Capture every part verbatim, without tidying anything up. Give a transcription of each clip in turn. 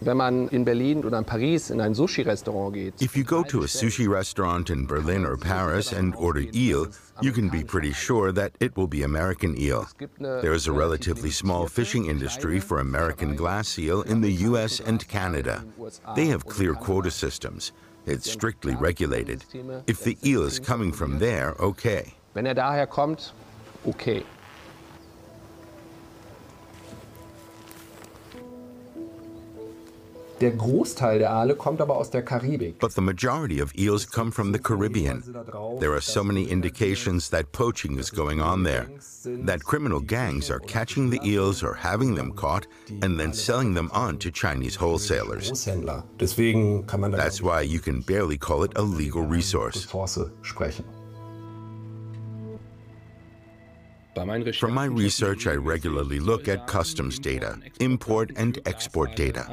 Wenn man in Berlin oder in Paris in ein Sushi-Restaurant geht. If you go to a sushi restaurant in Berlin or Paris and order eel, you can be pretty sure that it will be American eel. There is a relatively small fishing industry for American glass eel in the U S and Canada. They have clear quota systems. It's strictly regulated. If the eel is coming from there, okay. Wenn er daher kommt, okay. Der Großteil der Aale kommt aber aus der Karibik. But the majority of eels come from the Caribbean. There are so many indications that poaching is going on there, that criminal gangs are catching the eels or having them caught and then selling them on to Chinese wholesalers. Deswegen kann man That's why you can barely call it a legal resource. sprechen. From my research, I regularly look at customs data, import and export data.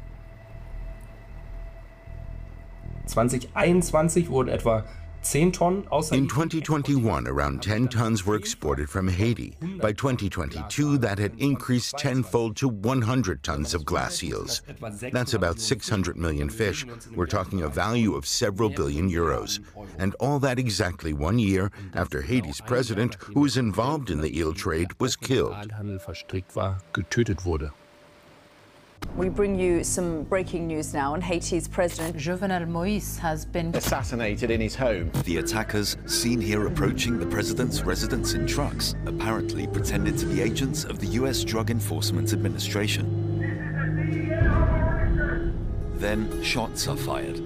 zwanzig einundzwanzig wurden etwa zehn Tonnen außer In twenty twenty-one, around ten tons were exported from Haiti. By twenty twenty-two, that had increased tenfold to one hundred tons of glass eels. That's about six hundred million fish. We're talking a value of several billion euros. And all that exactly one year after Haiti's president, who was involved in the eel trade, was killed. We bring you some breaking news now, and Haiti's President Jovenel Moïse has been assassinated in his home. The attackers, seen here approaching the president's residence in trucks, apparently pretended to be agents of the U S Drug Enforcement Administration. Then shots are fired.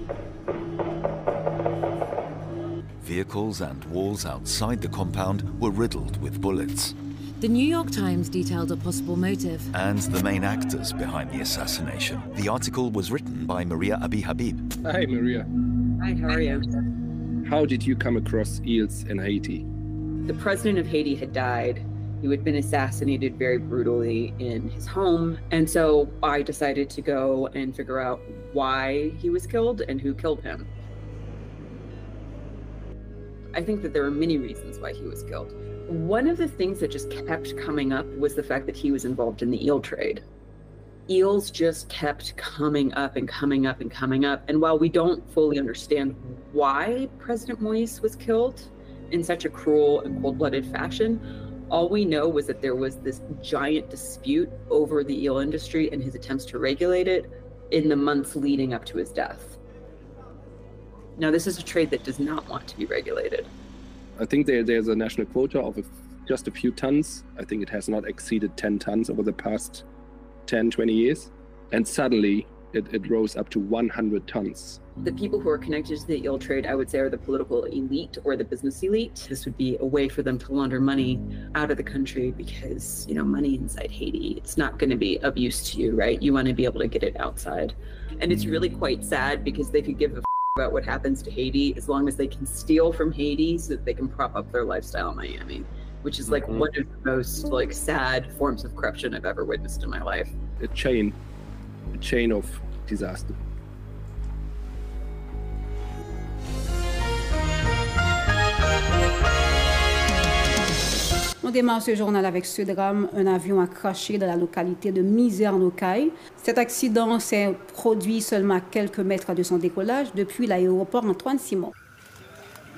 Vehicles and walls outside the compound were riddled with bullets. The New York Times detailed a possible motive. And the main actors behind the assassination. The article was written by Maria Abi Habib. Hi, Maria. Hi, how are you? How did you come across eels in Haiti? The president of Haiti had died. He had been assassinated very brutally in his home. And so I decided to go and figure out why he was killed and who killed him. I think that there are many reasons why he was killed. One of the things that just kept coming up was the fact that he was involved in the eel trade. Eels just kept coming up and coming up and coming up. And while we don't fully understand why President Moïse was killed in such a cruel and cold-blooded fashion, all we know was that there was this giant dispute over the eel industry and his attempts to regulate it in the months leading up to his death. Now, this is a trade that does not want to be regulated. I think there, there's a national quota of a, just a few tons. I think it has not exceeded ten tons over the past ten, twenty years. And suddenly it, it rose up to one hundred tons. The people who are connected to the eel trade, I would say, are the political elite or the business elite. This would be a way for them to launder money out of the country because, you know, money inside Haiti, it's not going to be of use to you, right? You want to be able to get it outside. And it's really quite sad because they could give a about what happens to Haiti as long as they can steal from Haiti so that they can prop up their lifestyle in Miami, which is like mm-hmm. one of the most like sad forms of corruption I've ever witnessed in my life. A chain, a chain of disaster. On démarre ce journal avec ce drame. Un avion a craché dans la localité de Miserne-aux-Cailles. Cet accident s'est produit seulement à quelques mètres de son décollage depuis l'aéroport Antoine Simon.